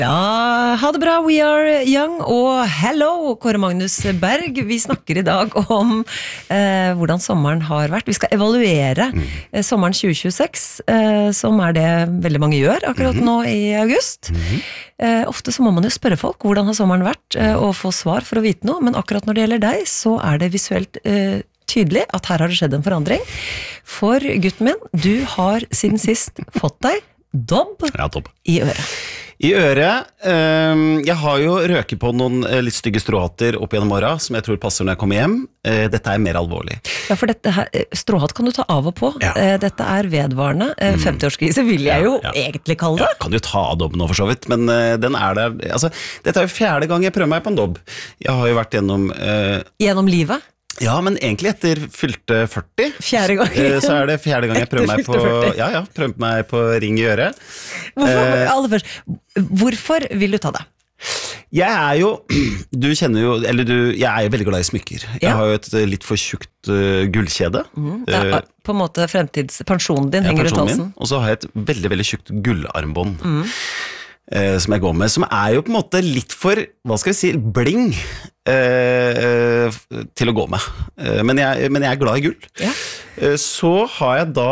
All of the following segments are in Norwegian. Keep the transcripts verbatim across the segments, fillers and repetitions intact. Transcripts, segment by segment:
Ja, ha det bra, we are young, og hello, Kåre Magnus Berg. Vi snakker i dag om eh, hvordan sommeren har vært. Vi skal evaluere mm. eh, sommeren tjue tjueseks, eh, som er det veldig mange gjør akkurat mm-hmm. nå i august. Mm-hmm. Eh, ofte så må man jo spørre folk hvordan har sommeren vært, eh, og få svar for å vite noe, men akkurat når det gjelder deg, så er det visuelt eh, tydelig at her har det skjedd en forandring. For gutten min, du har siden sist fått deg dobb ja, dobb. I øret. I øret, øh, jeg har jo røket på noen litt stygge stråhatter opp gjennom åra, som jeg tror passer når jeg kommer hjem. Uh, dette er mer alvorlig. Ja, for dette her, stråhatt kan du ta av og på. Ja. Uh, dette er vedvarende. Uh, femtiårskrise vil jeg jo ja, ja. egentlig kalle det. Ja, kan du ta av dobben nå for så vidt, men uh, den er der. Altså, dette er jo fjerde gang jeg prøver meg på en dobb. Jeg har jo vært gjennom... Uh, gjennom livet? Ja, men egentlig etter fylte førti. Fjerde gang. Så er det fjerde gang jeg prøver meg på, ja, ja, prøver meg på ring I øret. Hvorfor, eh, aller først, hvorfor vil du ta det? Jeg er jo, du kjenner jo, eller du, jeg er jo veldig glad I smykker. Jeg ja. har jo et litt for tjukt uh, gullkjede. Mm, det er på en måte fremtidspensjonen din, ja, henger ut halsen. Min, og så har jeg et veldig, veldig tjukt gullarmbånd. Mm. Som jeg går med, som er jo på en måte litt for, hva skal vi si, bling eh, til å gå med. Men jeg, men jeg er glad I gull. Ja. Så har jeg da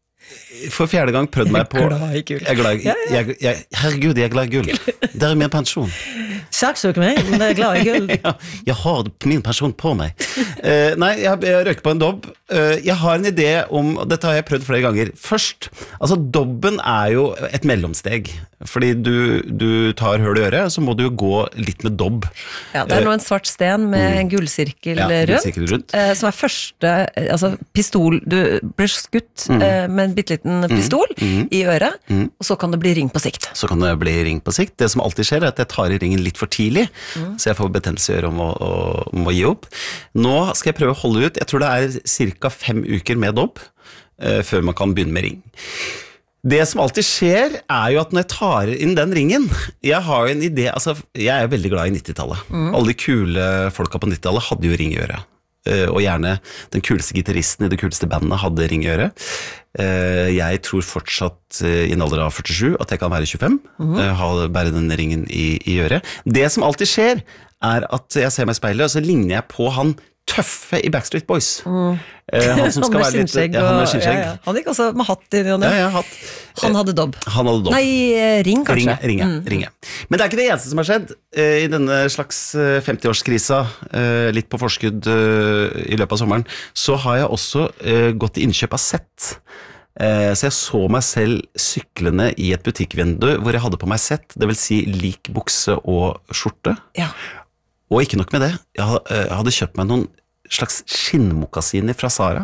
for fjerde gang prøvd meg på... Jeg er glad I gull. Jeg er glad I, jeg, jeg, jeg, herregud, jeg er glad I gull. Det er min pensjon. Saksøk meg, men jeg er glad I gull. ja, jeg har min pensjon på meg. Uh, nei, jeg, jeg røker på en dobb. Uh, jeg har en idé om, dette har jeg prøvd flere ganger. Først, altså dobben er jo et mellomsteg. Fordi du, du tar høl I øret, så må du jo gå litt med dobb. Ja, det er nå en svart sten med uh, en gullsirkel ja, rundt, gullsirkel rundt. Uh, som er første, altså pistol, du ble skutt mm. uh, med en bitteliten pistol mm. I øret, mm. og så kan det bli ring på sikt. Så kan det bli ring på sikt. Det som alltid skjer er at jeg tar I ringen litt for tidlig, mm. så jeg får betennelse I øret om å, om å gi opp. Nå skal jeg prøve å holde ut, jeg tror det er cirka fem uker med dobb, uh, før man kan begynne med ring. Det som alltid skjer er jo at når jeg tar inn den ringen, jeg har jo en idé, altså jeg er veldig glad I nittitallet. Mm. Alle de kule folka på nittitallet hadde jo ring I øret. Uh, og gjerne den kuleste gitaristen I det kuleste bandet hadde ring I øret. Uh, jeg tror fortsatt uh, I en alder av førtisju at jeg kan være tjuefem, mm. uh, ha, bære den ringen I, I øret. Det som alltid skjer er at jeg ser meg I speilet, og så ligner jeg på han tøffe I Backstreet Boys. Mm. Uh, han som skal være litt... Ja, han med skinnskjegg. Ja, ja. Han gikk også med hatt I det. Ja, ja, hatt. Han hadde dobb. Han hadde dobb. Nei, ring kanskje. Ring, ring, mm. ring. Men det er ikke det eneste som har skjedd uh, I denne slags uh, femtiårskrisa, uh, litt på forskudd uh, I løpet av sommeren, så har jeg også uh, gått I innkjøp av sett. Uh, så jeg så meg selv syklende I et butikkvindu hvor jeg hadde på meg sett, det vil si lik bukse og skjorte. Ja. Og ikke nok med det, jeg hadde kjøpt meg noen slags skinnmokasiner fra Zara,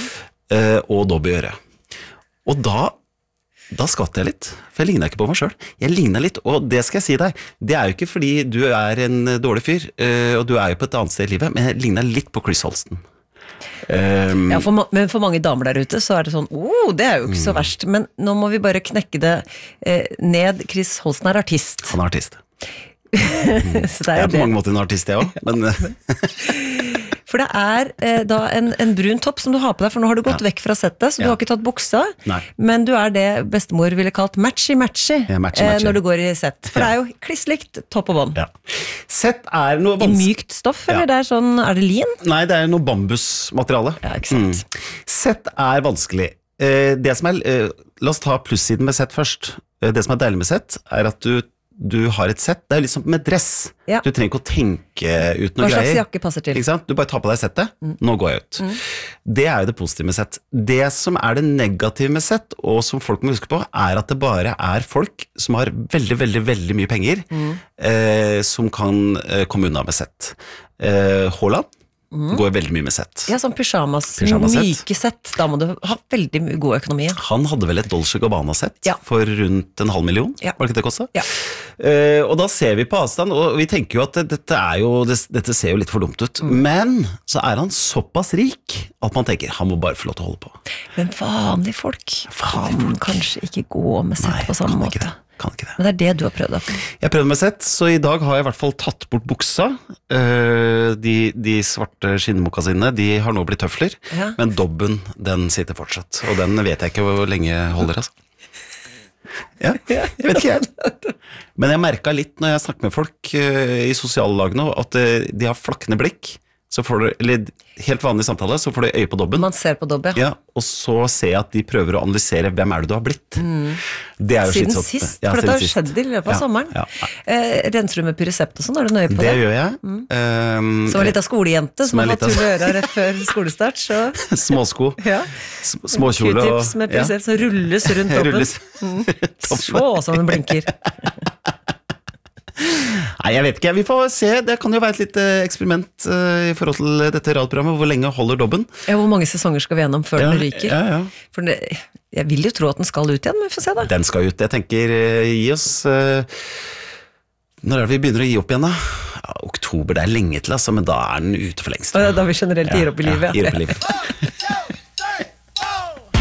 og dobb I øret. Og da, da skvatt jeg litt, for jeg lignet ikke på meg selv. Jeg lignet litt, og det skal jeg si deg, det er jo ikke fordi du er en dårlig fyr, og du er jo på et annet sted I livet, men jeg lignet litt på Chris Holsten. Um, ja, for, men for mange damer der ute så er det sånn, oh, det er jo ikke så verst, men nå må vi bare knekke det eh, ned. Chris Holsten er artist. Han er artist. Mm. Så det er jeg er på det. Mange måter en artist jeg også, men... For det er eh, da en, en brun topp som du har på deg, for nå har du gått ja. Vekk fra settet, så ja. Du har ikke tatt buksa, Nei. Men du er det bestemor ville kalt matchy-matchy ja, matchy, matchy. eh, når du går I sett. For ja. Det er jo klisslikt topp og bånd. Ja. Sett er noe I mykt stoff, eller ja. Det er sånn, er det lin? Nei, det er noe bambusmateriale. Ja, ikke sant. Mm. Sett er vanskelig. Eh, det som er, eh, la oss ta plussiden med sett først. Eh, det som er deilig med sett, er at du du har et sett, det er jo liksom med dress ja. Du trenger ikke å tenke ut noe greier. Hva slags jakke passer til? Ikke sant? Du bare tar på deg settet, mm. nå går jeg ut mm. Det er jo det positive med sett. Det som er det negative med sett, og som folk må huske på, er at det bare er folk som har veldig, veldig, veldig mye penger mm. eh, som kan eh, komme unna med sett. eh, Haaland Mm. går veldig mye med sett. Ja, sånn pyjamas, pyjamas myke sett. Da må du ha veldig god økonomi. Han hadde vel et Dolce Gabbana-sett ja. For rundt en halv million, ja. Var det ikke det kostet? Ja. Uh, og da ser vi på avstand, og vi tenker jo at det, dette, er jo, det, dette ser jo litt for dumt ut. Mm. Men så er han såpass rik at man tenker, han må bare få lov til å holde på. Men vanlige folk kan folk. Kanskje ikke gå med sett Nei, på samme måte. Ikke det. Kan ikke det. Men det er det du har prøvd da? Jeg har prøvd med sett, så i dag har jeg I hvert fall tatt bort buksa. De, de svarte skinnmokasinene, de har nå blitt tøfler, ja. Men dobben, den sitter fortsatt. Og den vet jeg ikke hvor lenge holder, altså. Ja, jeg vet ikke jeg. Men jeg merket litt når jeg snakker med folk uh, i sosiale lag nå, at uh, de har flakkende blikk. Så får du, eller helt vanlig samtale, så får du øye på dobben. Man ser på dobb, ja. Ja, og så ser jeg at de prøver å analysere hvem er det du har blitt. Mm. Det er jo siden slitsomt. sist, ja, for dette har jo skjedd i løpet av ja, sommeren. Ja, ja. Eh, renser du med Pyresept og sånn, er du nøye på det? Det gjør jeg. Mm. Um, som en liten skolejente som, som har fått tull og øra rett før skolestart, så... Småsko, ja. småkjole og... Q-tips med Pyresept ja. Som rulles rundt dobben. Rulles. Mm. Så som den blinker. Nei, jeg vet ikke, vi får se. Det kan jo være et litt eksperiment uh, i forhold til dette radprogrammet. Hvor lenge holder dobben? Ja, hvor mange sesonger skal vi gjennom før ja, den ryker? Ja, ja. For det, jeg vil jo tro at den skal ut igjen, men vi får se da. Den skal ut, jeg tenker, uh, gi oss uh, når er det vi begynner å gi opp igjen da? Ja, oktober, det er lenge til altså, men da er den ute for lengst. Da vi generelt gir opp i livet. Ja, ja, gir opp i livet.